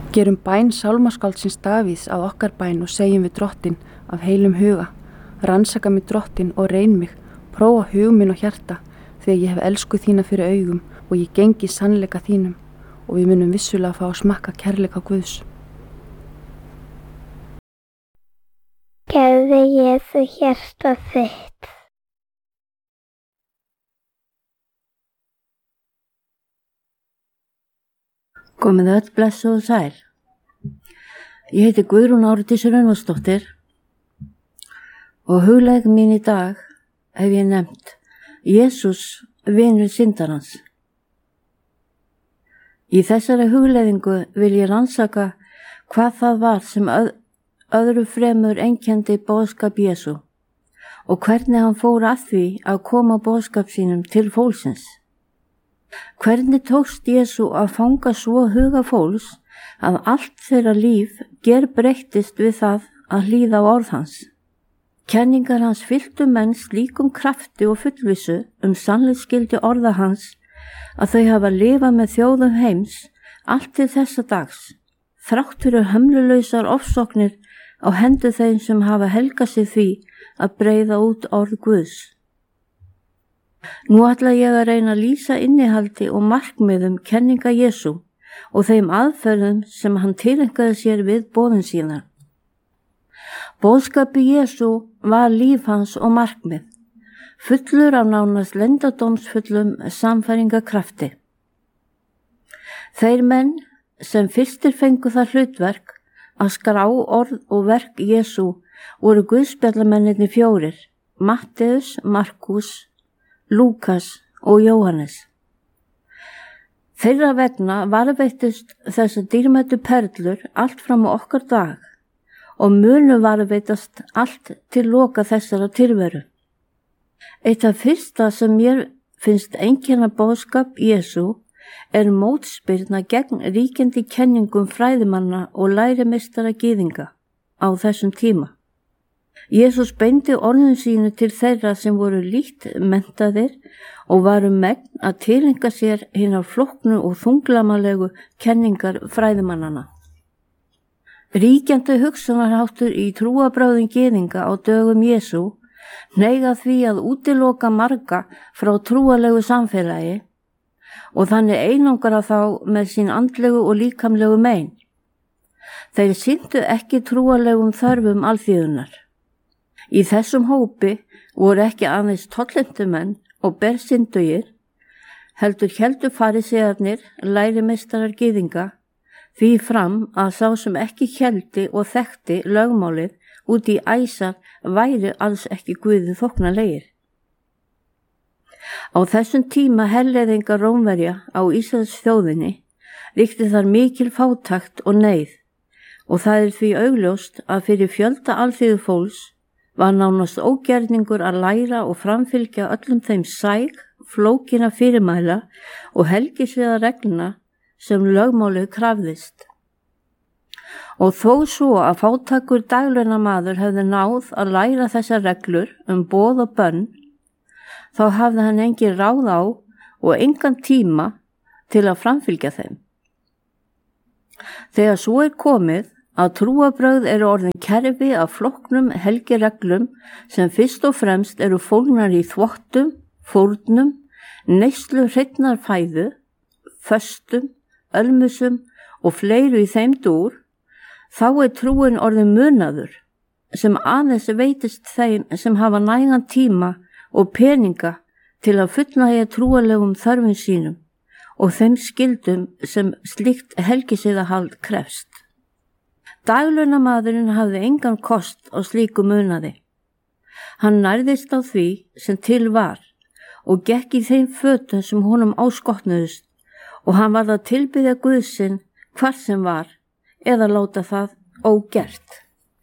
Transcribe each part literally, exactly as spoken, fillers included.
Gerum bæn sálmaskáldsins Davíðs að okkar bæn og segjum við Drottinn af heilum huga. Rannsaka mig Drottinn og reyn mig, prófa hug minn og hjarta, því að ég hef elsku þína fyrir augum og ég gengi sannleika þínum og við munum vissulega fá að smakka kærleika Guðs. Gefðu Jesú hjarta þitt. Komið öll blessuð og sæl. Ég heiti Guðrún Árdís Rönnvaldsdóttir og hugleið mín í dag hef ég nefnt Jesús vinur syndarans. Í þessari hugleiðingu vil ég rannsaka hvað það var sem öð, öðru fremur einkenndi boðskap Jesú og hvernig hann fór að því að koma boðskap sínum til fólksins. Hvernig tókst Jesú að fanga svo huga fólks að allt þeirra líf gerbreyttist við það að hlýða á orð hans. Kenningar hans fylltu menn slíkum krafti og fullvissu um sannleiksgildi orða hans að þau hafa lifað með þjóðum heims allt til þessa dags, þrátt fyrir hömlulausar ofsóknir á hendur þeim sem hafa helgað sig því að breiða út orð Guðs. Nú ætla ég að reyna að lýsa innihaldi og markmiðum kenninga Jesú og þeim aðferðum sem hann tileinkaði sér við boðin sína. Boðskapi Jesú var líf hans og markmið, fullur af nánast leyndardómsfullum sannfæringarkrafti. Þeir menn sem fyrstir fengu það hlutverk að skrá orð og verk Jesú voru guðspjallamennirnir fjórir, Matteus, Markus, Lúkas og Jóhannes. Þeirra vegna varðveittust þessar dýrmætu perlur allt fram á okkar dag og munu varðveittast allt til loka þessara tilveru. Eitt af fyrsta sem mér finnst einkenna boðskap Jesú er mótspyrna gegn ríkjandi kenningum fræðimanna og lærimeistara gyðinga á þessum tíma. Jesús beindi orðum sínu til þeirra sem voru lítt menntaðir og varu megn að tileinka sér hinar flóknu og þunglamalegu kenningar fræðimannana. Ríkjandi hugsunarháttur í trúarbrögðum gyðinga á dögum Jesú hneiga því að útiloka marga frá trúarlegu samfélagi og þannig einangra þá með sín andlegu og líkamlegu mein. Þeir sinntu ekki trúarlegum þörfum alþýðunnar. Í þessum hópi voru ekki aðeins tollentumenn og bersyndugir, heldur héldu farisearnir, lærimeistarar gyðinga, því fram að sá sem ekki héldi og þekkti lögmálið út í æsar væri alls ekki Guði þóknanlegir. Á þessum tíma herleiðinga Rómverja á Ísraels þjóðinni ríkti þar mikil fátækt og neyð og það er því augljóst að fyrir fjölda alþýðu fólks var nánast ógerningur að læra og framfylgja öllum þeim sæg, flókina fyrirmæla og helgisviða regluna sem lögmálið krafðist. Og þó svo að fátækur daglaunamaður hefði náð að læra þessar reglur um boð og bönn, þá hafði hann engin ráð á og engan tíma til að framfylgja þeim. Þegar svo er komið að trúarbrögð eru orðin kerfi af flóknum helgireglum sem fyrst og fremst eru fólgnar í þvottum, fórnum, neyslu hreinnar fæðu, föstum, ölmusum og fleiru í þeim dúr, þá er trúin orðin munaður sem aðeins veitist þeim sem hafa nægan tíma og peninga til að fullnægja trúarlegum þörfum sínum og þeim skildum sem slíkt helgisiðahald krefst. Daglaunamaðurinn hafði engan kost á slíku munaði. Hann nærðist á því sem til var og gekk í þeim fötum sem honum áskotnuðust og hann varð að tilbiðja Guðsinn hvar sem var eða láta það ógert.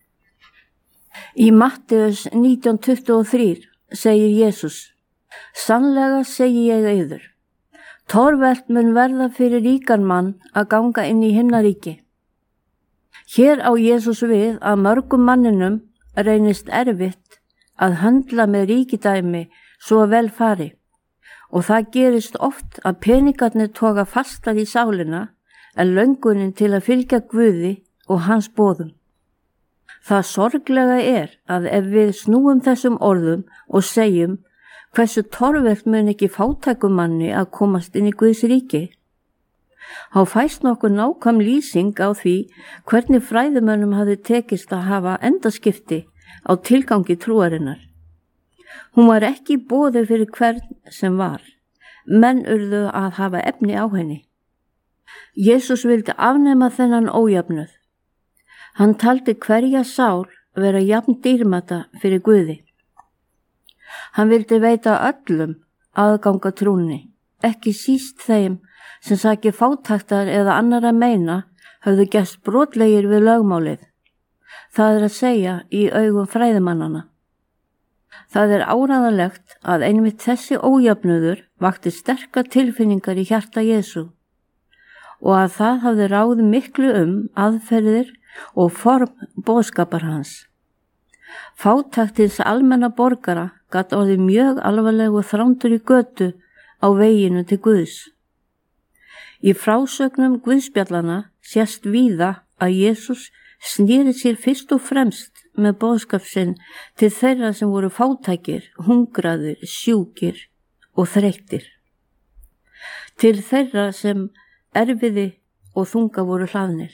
Í Matteus nítján tuttugu og þrjú segir Jesús: Sannlega segi ég yður, torvelt mun verða fyrir ríkan mann að ganga inn í himnaríki. Hér á Jesús við að mörgum manninum reynist erfitt að höndla með ríkidæmi svo vel fari og það gerist oft að peningarnir toga fastar í sálina en löngunin til að fylgja Guði og hans boðum. Það sorglega er að ef við snúum þessum orðum og segjum hversu torvelt mun ekki fátækum manni að komast inn í Guðs ríki, þá fæst nokkur nákvæm lýsing á því hvernig fræðimönnum hafði tekist að hafa endaskipti á tilgangi trúarinnar. Hún var ekki í boði fyrir hvern sem var, menn urðu að hafa efni á henni. Jesús vildi afnema þennan ójöfnuð. Hann taldi hverja sál vera jafn dýrmæta fyrir Guði. Hann vildi veita öllum aðganga trúnni, ekki síst þeim sem saki fátæktar eða annara meina höfðu gerst brotlegir við lögmálið. Það er að segja í augum fræðimannana. Það er áræðanlegt að einmitt þessi ójöfnuður vakti sterkar tilfinningar í hjarta Jesú og að það hafði ráð miklu um aðferðir og form boðskapar hans. Fátæktins almenna borgara gat orðið mjög alvarlegu þrándur í götu á veginu til Guðs. Í frásögnum Guðspjallana sést víða að Jesús snýri sér fyrst og fremst með boðskap sinn til þeirra sem voru fátækir, hungraðir, sjúkir og þreyttir. Til þeirra sem erfiði og þunga voru hlaðnir.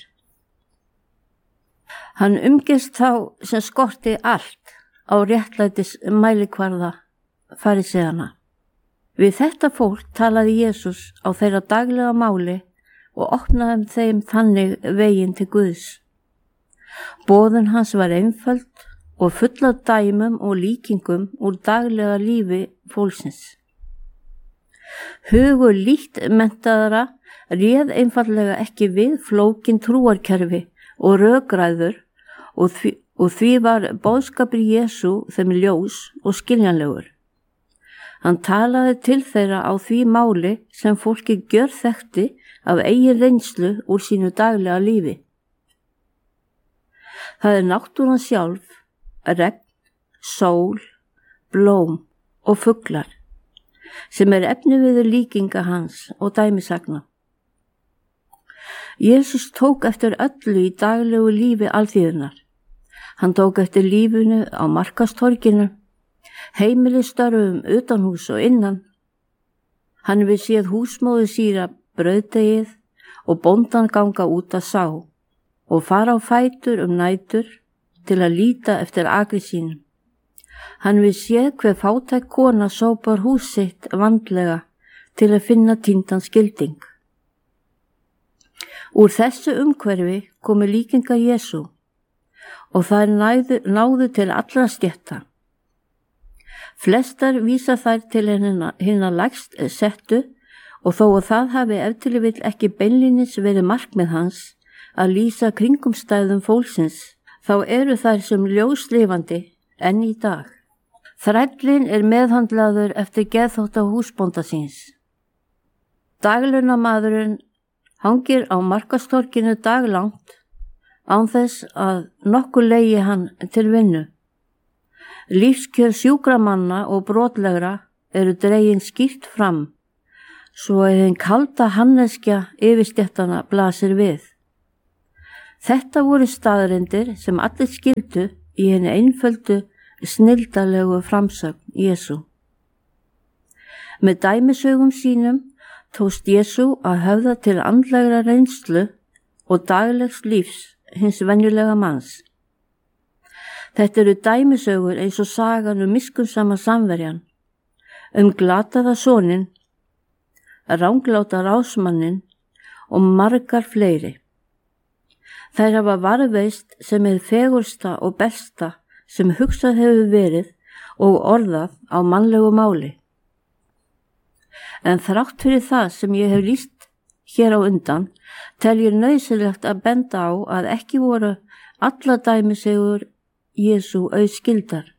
Hann umgist þá sem skorti allt á réttlætis mælikvarða fariseana. Við þetta fólk talaði Jesús á þeirra daglega máli og opnaði þeim þannig veginn til Guðs. Boðun hans var einföld og full af dæmum og líkingum úr daglega lífi fólksins. Hugur lítt menntaðara réð einfallega ekki við flókin trúarkerfi og rökræður og því, og því var boðskapur Jesú þeim ljós og skiljanlegur. Hann talaði til þeirra á því máli sem fólki gjörþekkti af eigin reynslu úr sínu daglega lífi. Það er náttúran sjálf, regn, sól, blóm og fuglar sem er efniviður líkinga hans og dæmisagna. Jesús tók eftir öllu í daglegu lífi alþýðunnar. Hann tók eftir lífinu á markastorginu, heimilistörfum utanhús og innan. Hann við séð húsmóðu síra brauðdegið og bóndan ganga út að sá og fara á fætur um nætur til að líta eftir akri sínum. Hann við séð hver fátæk kona sópar hús sitt vandlega til að finna týndan skilding. Úr þessu umhverfi komu líkingar Jesú og þær náðu, náðu til allra stétta. Flestar vísa þær til hinna lægst settu og þó að það hafi ef til vill ekki beinlínis verið markmið hans að lýsa kringumstæðum fólksins, þá eru þær sem ljóslifandi enn í dag. Þrællinn er meðhandlaður eftir geðþótta húsbónda síns. Daglunamaðurinn hangir á markastorkinu daglangt án þess að nokkuð legi hann til vinnu. Lífskjör sjúkramanna og brotlegra eru dregin skýrt fram, svo að einn kalda hanneskja yfirstéttana blasir við. Þetta voru staðreyndir sem allir skildu í henni einföldu, snilldarlegu framsögn Jesú. Með dæmisögum sínum tókst Jesú að höfða til andlegra reynslu og daglegs lífs hins venjulega manns. Þetta eru dæmisögur eins og sagan um miskunnsama samverjan, um glataða soninn, rángláta rásmanninn og margar fleiri. Þær hafa varðveist sem er fegursta og besta sem hugsað hefur verið og orðað á mannlegu máli. En þrátt fyrir það sem ég hef lýst hér á undan, tel ég nauðsynlegt að benda á að ekki voru alla dæmisögur Jesú auðskildar.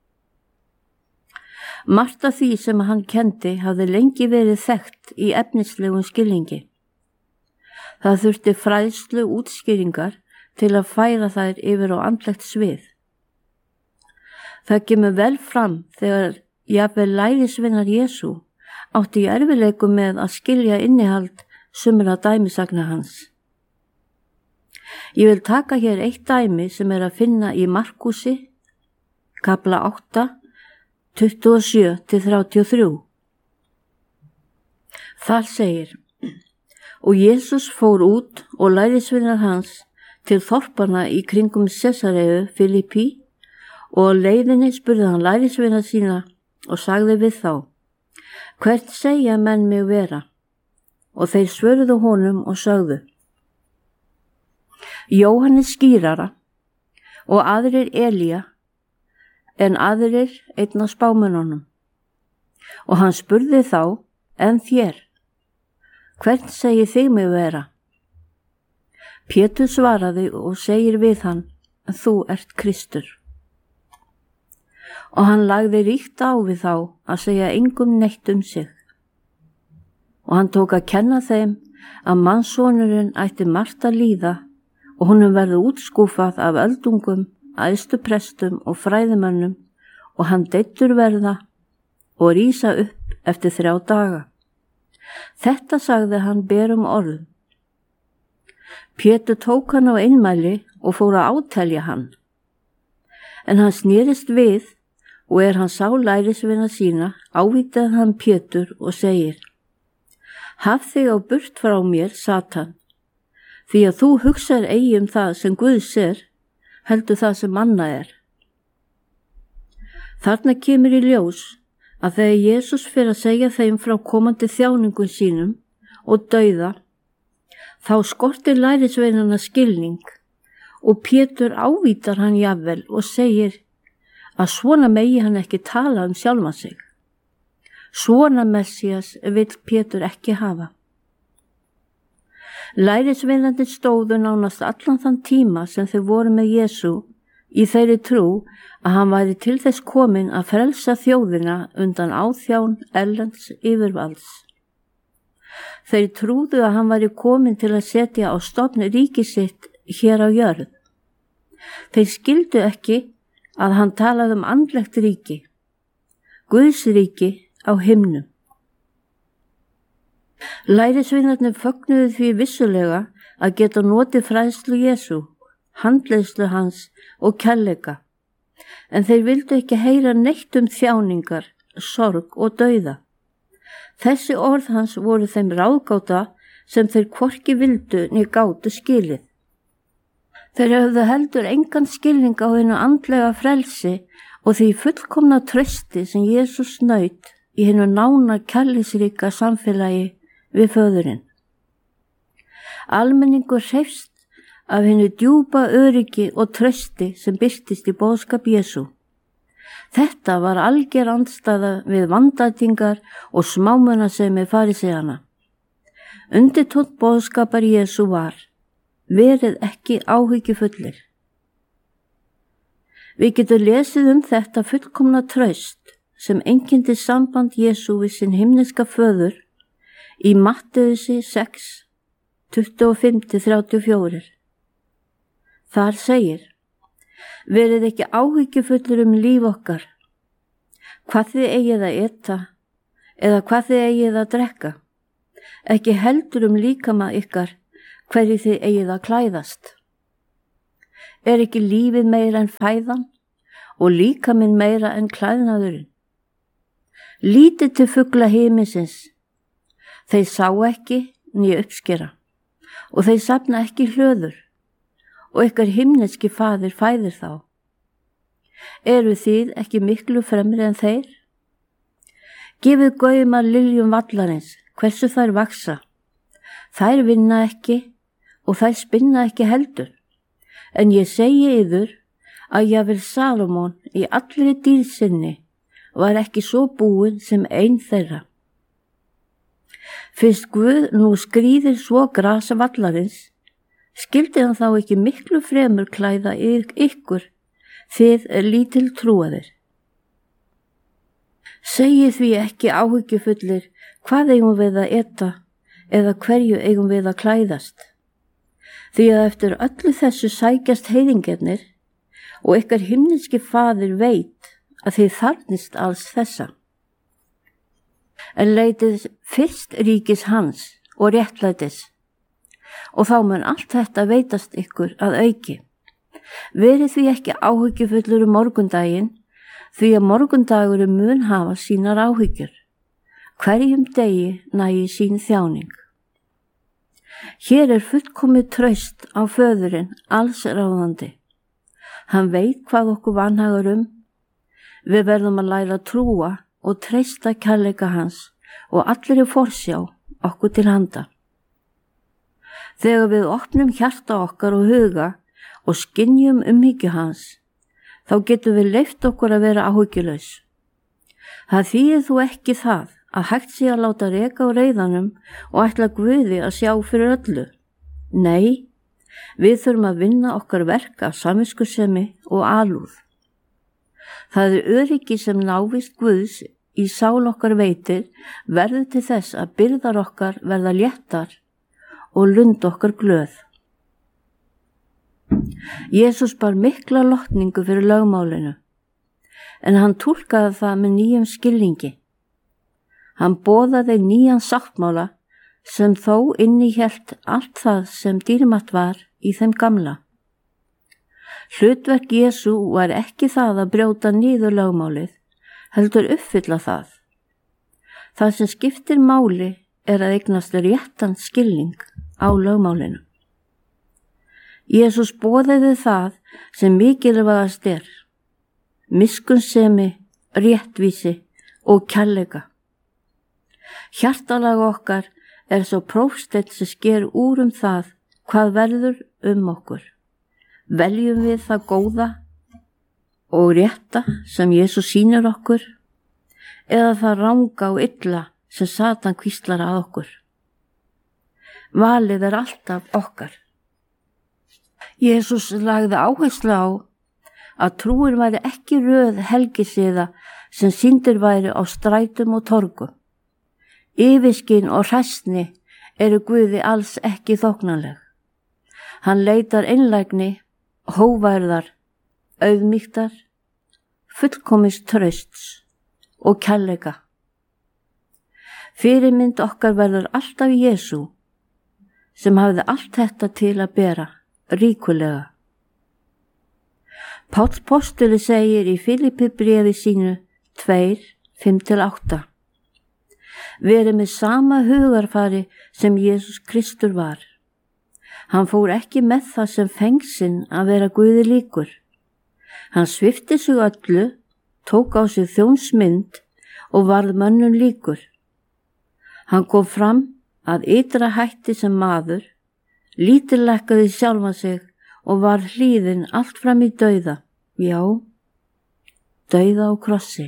Margt af því sem hann kendi hafði lengi verið þekkt í efnislegum skilningi. Það þurfti fræðslu útskýringar til að færa þær yfir á andlegt svið. Það kemur vel fram þegar jafnvel lærisveinar Jesú átti í erfiðleikum með að skilja innihald sumra dæmisagna hans. Ég vil taka hér eitt dæmi sem er að finna í Markúsi, kapla átta, tuttugu og sjö til þrjátíu og þrjú. Þar segir: Og Jesús fór út og lærisveinar hans til þorpanna í kringum Sesareu Filippi, og á leiðinni spurði hann lærisveina sína og sagði við þá: Hvert segja menn mig vera? Og þeir svöruðu honum og sögðu: Jóhannes skírara, og aðrir Elía, en aðrir einn af spámönnunum. Og hann spurði þá: En þér, hvert segið þig mig vera? Pétur svaraði og segir við hann: Þú ert Kristur. Og hann lagði ríkt á við þá að segja engum neitt um sig. Og hann tók að kenna þeim að mannssonurinn ætti margt að líða og honum verði útskúfað af öldungum, æðstu prestum og fræðimönnum, og hann deyddur verða og rísa upp eftir þrjá daga. Þetta sagði hann berum orðum. Pétur tók hann á einmæli og fór að átelja hann. En hann snerist við, og er hann sá lærisveina sína, ávítaði hann Pétur og segir: Haf þig á burt frá mér, Satan, því að þú hugsar eigi um það sem Guðs er, heldur það sem manna er. Þarna kemur í ljós að þegar Jesús fer að segja þeim frá komandi þjáningum sínum og dauða, þá skortir lærisveinana skilning, og Pétur ávítar hann jafnvel og segir að svona megi hann ekki tala um sjálfan sig. Svona Messías vill Pétur ekki hafa. Lærisveinarnir stóðu nánast allan þann tíma sem þau voru með Jesú í þeirri trú að hann væri til þess kominn að frelsa þjóðina undan áþján erlends yfirvalds. Þeir trúðu að hann væri kominn til að setja á stofn ríki sitt hér á jörð. Þeir skildu ekki að hann talaði um andlegt ríki, Guðs ríki á himnum. Lærisveinarnir fögnuðu því vissulega að geta notið fræðslu Jesú, handleiðslu hans og kærleika, en þeir vildu ekki heyra neitt um þjáningar, sorg og dauða. Þessi orð hans voru þeim ráðgáta sem þeir hvorki vildu né gátu skilið. Þeir höfðu heldur engan skilning á hinu andlega frelsi og því fullkomna trausti sem Jesús naut í hinu nána kærleiksríka samfélagi við föðurinn. Almenningur hreifst af hinu djúpa öryggi og trausti sem birtist í boðskap Jesú. Þetta var alger andstæða við vandætingar og smámunasemi fariseiana. Undirtónn boðskapar Jesú var: Verið ekki áhyggjufullir. Við getum lesið um þetta fullkomna traust sem einkenndi samband Jesú við sinn himneska föður í Matteusi sex, tuttugu og fimm til þrjátíu og fjögur. Þar segir: Verið ekki áhyggjufullir um líf okkar, hvað þið eigið að eta eða hvað þið eigið að drekka, ekki heldur um líkama ykkar, hverju þið eigið að klæðast. Er ekki lífið meira en fæðan og líkaminn meira en klæðnaðurinn? Lítið til fugla himinsins, þeir sá ekki né uppskera, og þeir safna ekki hlöður, og ykkar himneski faðir fæðir þá. Eru þið ekki miklu fremri en þeir? Gefið gaum að liljum vallarins, hversu þær vaksa. Þær vinna ekki og þær spinna ekki heldur, en ég segi yður að jafnvel Salómon í allri dýrð sinni var ekki svo búinn sem ein þeirra. Fyrst Guð nú skríðir svo grasa vallarins, skildi hann þá ekki miklu fremur klæða ykkur, þið er lítil trúaðir. Segið því ekki áhyggjufullir, hvað eigum við að eta eða hverju eigum við að klæðast? Því að eftir öllu þessu sækjast heiðingjarnir og ykkar himneski faðir veit að þið þarfnist alls þessa. En leitið fyrst ríkis hans og réttlætis, og þá mun allt þetta veitast ykkur að auki. Verið því ekki áhyggjufullur um morgundaginn, því að morgundagurum mun hafa sínar áhyggjur. Hverjum degi nægi sín þjáning. Hér er fullkomið traust á föðurinn alls ráðandi. Hann veit hvað okkur vanhagar um. Við verðum að læra að trúa og treysta kærleika hans og allir í forsjá okkur til handa. Þegar við opnum hjarta okkar og huga og skynjum umhyggju hans, þá getum við leyft okkur að vera áhyggjulaus. Það þýðir þú ekki það að hægt sé að láta reka á reiðanum og ætla Guði að sjá fyrir öllu. Nei, við þurfum að vinna okkar verk af samviskusemi og alúð. Það er öryggi sem návist Guðs í sál okkar veitir verður til þess að byrðar okkar verða léttar og lund okkar glöð. Jesús bar mikla lotningu fyrir lögmálinu, en hann túlkaði það með nýjum skilningi. Hann boðaði nýjan sáttmála sem þó innihélt allt það sem dýrmætt var í þeim gamla. Hlutverk Jesú var ekki það að brjóta niður lögmálið, heldur uppfylla það. Það sem skiptir máli er að eignast réttan skilning á lögmálinu. Jesús boðaði það sem mikilvægast er, miskunnsemi, réttvísi og kærleika. Hjartalag okkar er svo prófsteinn sem sker úr um það hvað verður um okkur. Veljum við það góða og rétta sem Jesús sýnir okkur, eða það ranga og illa sem Satan hvíslar að okkur. Valið er alltaf okkar. Jesús lagði áherslu á að trúin væri ekki röð helgisiða sem sýndir væri á strætum og torgum. Yfirskyn og hræsni eru Guði alls ekki þóknanleg. Hann leitar einlægni, hóværðar, auðmýktar, fullkomins trausts og kærleika. Fyrirmynd okkar verður alltaf Jesú, sem hafði allt þetta til að bera, ríkulega. Páll postuli segir í Filipi bréfi sínu tvö, fimm til átta. Verið með sama hugarfari sem Jesús Kristur var. Hann fór ekki með það sem fengsinn að vera Guði líkur. Hann svipti sig öllu, tók á sig þjónsmynd og varð mönnum líkur. Hann kom fram að ytra hætti sem maður, lítillækkaði sjálfan sig og var hlýðinn allt fram í dauða, já, dauða á krossi.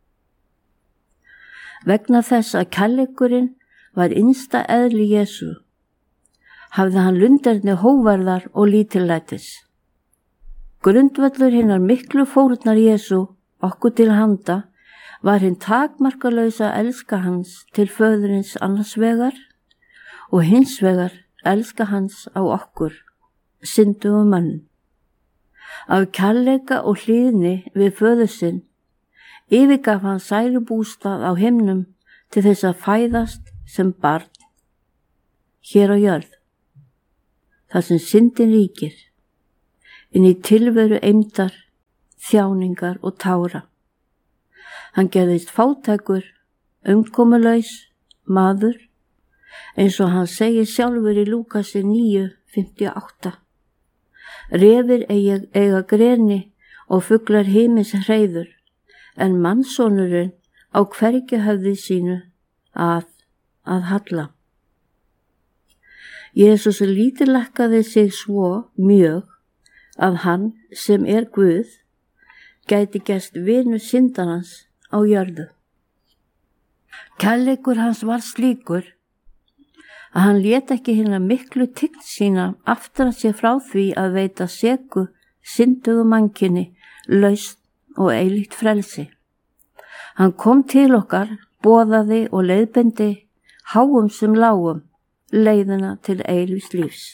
Vegna þess að kærleikurinn var innsta eðli Jesú, hafði hann lunderni hóvarðar og lítillætis. Grundvöllur hinnar miklu fórnar Jesú okkur til handa var hinn takmarkalausa elska hans til föðurins annars vegar og hins vegar elska hans á okkur, syndugum mönnum. Af kærleika og hlýðni við föður sinn yfirgaf hann sælubústað á himnum til þess að fæðast sem barn hér á jörð, þar sem syndin ríkir, inn í tilveru eymdar, þjáningar og tára. Hann gerðist fátækur, umkomulaus, maður, eins og hann segir sjálfur í Lúkasi níu, fimmtíu og átta. Refir eiga, eiga greni og fuglar himins hreiður, en mannsonurinn á hvergi höfði sínu að, að halla. Jesús lítillækkaði sig svo mjög að hann sem er Guð gæti gerst vinur syndarans á jörðu. Kærleikur hans var slíkur að hann lét ekki hina miklu tign sína aftra sér frá því að veita seku syndugu mannkyni lausn og eilíft frelsi. Hann kom til okkar, boðaði og leiðbendi, háum sem lágum, leiðina til eilífs lífs.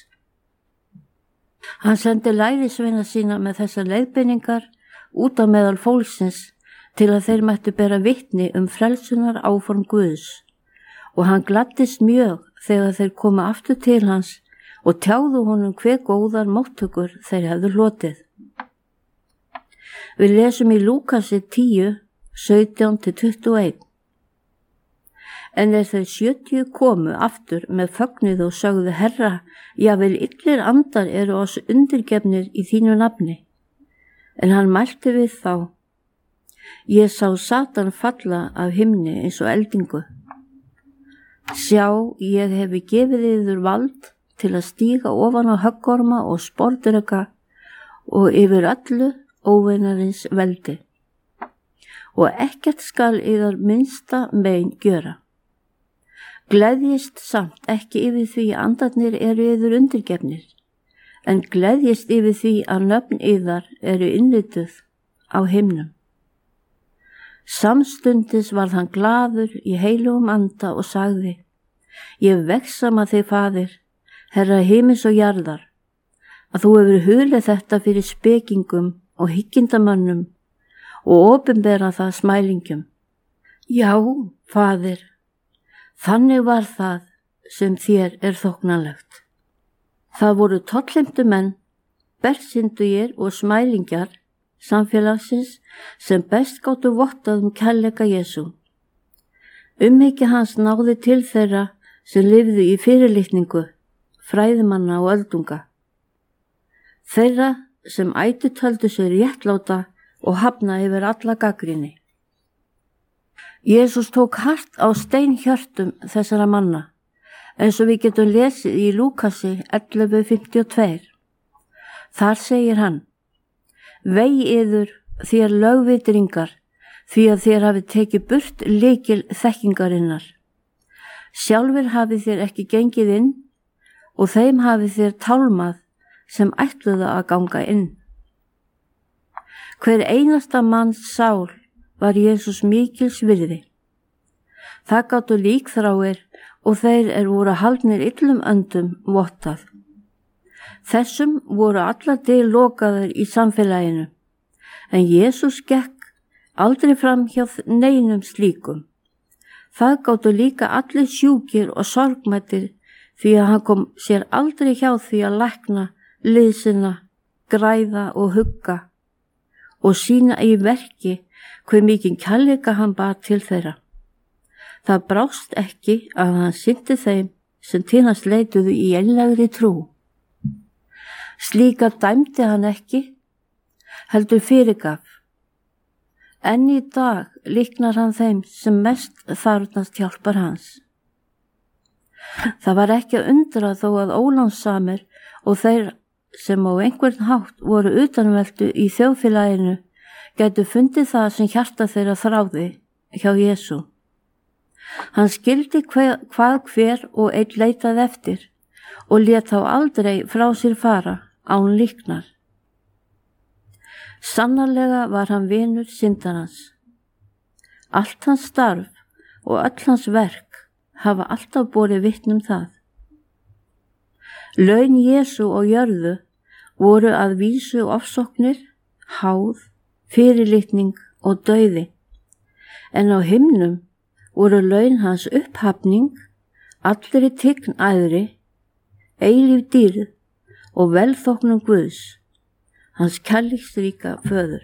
Hann sendi lærisveina sína með þessar leiðbeiningar út á meðal fólksins til að þeir mættu bera vitni um frelsunar áform Guðs, og hann gladdist mjög þegar þeir koma aftur til hans og tjáðu honum hve góðar móttökur þeir hefðu hlotið. Við lesum í Lúkasi tíu, sautján til tuttugu og eitt. En er þeir sjötíu komu aftur með fögnuð og sögðu: Herra, jável illir andar eru oss undirgefnir í þínu nafni. En hann mælti við þá: Ég sá Satan falla af himni eins og eldingu. Sjá, ég hefi gefið yður vald til að stíga ofan á höggorma og sporðdreka og yfir öllu óvinarins veldi. Og ekkert skal yðar minnsta mein gjöra. Gleðjist samt ekki yfir því að andarnir eru yður undirgefnir, en gleðjist yfir því að nöfn yðar eru innrituð á himnum. Samstundis varð hann glaður í heilugum anda og sagði: Ég vegsama þig, Faðir, Herra himins og jarðar, að þú hefur hulið þetta fyrir spekingum og hyggindamönnum og opinbera það smælingjum. Já, Faðir, þannig var það sem þér er þóknanlegt. Það voru tollheimtu menn, bersyndugir og smælingjar samfélagsins sem best gátu vottað um kærleika Jesú. Umhyggja hans náði til þeirra sem lifðu í fyrirlitningu, fræðimanna og öldunga. Þeirra sem ætu töldu sér réttláta og hafna yfir alla gagnrýni. Jesús tók hart á steinhjörtum þessara manna, eins og við getum lesið í Lúkasi ellefu fimmtíu og tvö. Þar segir hann: Vei yður þér lögvitringar, því að þér hafið tekið burt lykil þekkingarinnar. Sjálfur hafið þér ekki gengið inn og þeim hafið þér tálmað sem ætluðu að ganga inn. Hver einasta manns sál var Jesús mikils virði. Það gátu líkþráir og þeir er voru haldnir illum öndum vottað. Þessum voru allar dyr lokaðir í samfélaginu, en Jesús gekk aldrei fram hjá neinum slíkum. Það gátu líka allir sjúkir og sorgmættir, því að hann kom sér aldrei hjá því að lækna, liðsina, græða og hugga og sína í verki hve mikinn kærleika hann bar til þeirra. Það brást ekki að hann sinnti þeim sem til hans leituðu í einlægri trú. Slíka dæmdi hann ekki, heldur fyrirgaf. Enn í dag líknar hann þeim sem mest þarfnast hjálpar hans. Það var ekki að undra þó að ólánsamir og þeir sem á einhvern hátt voru utanveldu í þjóðfélaginu gætu fundið það sem hjarta þeirra þráði hjá Jesú. Hann skildi hver, hvað hver og einn leitað eftir og lét þá aldrei frá sér fara án líknar. Sannarlega var hann vinur syndarans. Allt hans starf og öll hans verk hafa alltaf borið vitni um það. Laun Jesú og jörðu voru að vísu ofsóknir, háð, fyrirlitning og dauði, en á himnum voru laun hans upphafning, allri tign æðri, eilíf dýrð og velþóknum Guðs, hans kærleiksríka föður.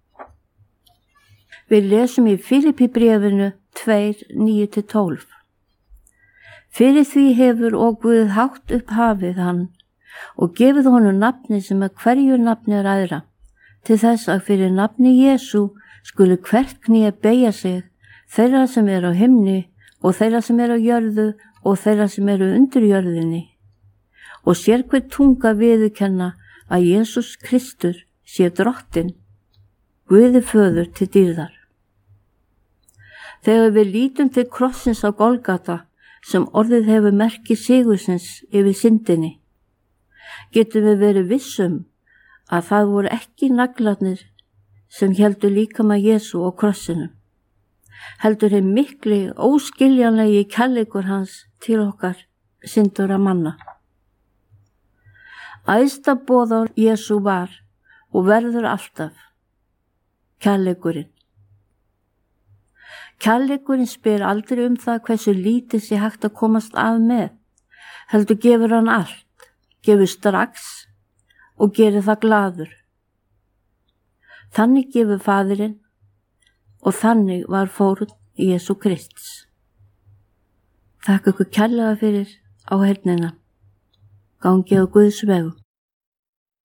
Við lesum í Filippíbréfinu tvö, níu til tólf. Fyrir því hefur og Guð hátt upp hafið hann og gefið honum nafni sem að hverju nafni er æðra, til þess að fyrir nafni Jesú skuli hvert kné beygja sig, þeirra sem er á himni og þeirra sem er á jörðu og þeirra sem eru undir jörðinni, og sér hver tunga viðurkenna að Jesús Kristur sé drottinn, Guði föður til dýrðar. Þegar við lítum til krossins á Golgata, sem orðið hefur merki sigursins yfir syndinni, getum við verið vissum að það voru ekki naglarnir sem heldur líkama Jesú á krossinum, heldur þeim mikli óskiljanlegi kærleikur hans til okkar syndura manna. Æðsta boðorð Jesú var og verður alltaf kærleikurinn. Kærleikurinn spyr aldrei um það hversu lítið sé hægt að komast af með, heldur gefur hann allt, gefur strax og gerir það glaður. Þannig gefur Faðirinn og þannig var fórn Jesú Krists. Þakka ykkur kærlega fyrir áheyrnina. Gangið á Guðs vegum.